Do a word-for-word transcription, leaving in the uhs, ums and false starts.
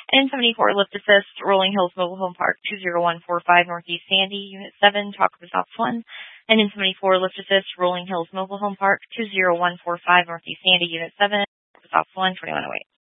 N seventy-four Lift Assist, Rolling Hills Mobile Home Park, two zero one four five Northeast Sandy, Unit seven, Talk Results one. And N seventy-four Lift Assist, Rolling Hills Mobile Home Park, two zero one four five Northeast Sandy, Unit seven, Results one, twenty-one oh eight.